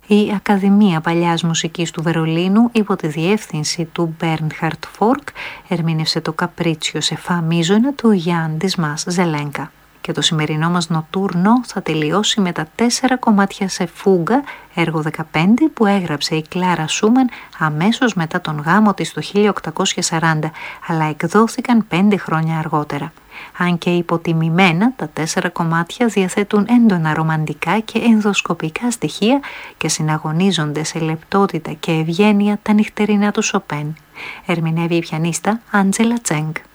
Η Ακαδημία Παλιάς Μουσικής του Βερολίνου, υπό τη διεύθυνση του Μπέρνχαρτ Φόρκ, ερμήνευσε το Καπρίτσιο σε φα μίζωνα του Γιάν Δισμάς Ζελένκα. Και το σημερινό μας νοτούρνο θα τελειώσει με τα 4 κομμάτια σε φούγκα, έργο 15 που έγραψε η Κλάρα Σούμαν αμέσως μετά τον γάμο της το 1840, αλλά εκδόθηκαν 5 χρόνια αργότερα. Αν και υποτιμημένα, τα 4 κομμάτια διαθέτουν έντονα ρομαντικά και ενδοσκοπικά στοιχεία και συναγωνίζονται σε λεπτότητα και ευγένεια τα νυχτερινά του Σοπέν. Ερμηνεύει η πιανίστα Άντζελα Τσέγκ.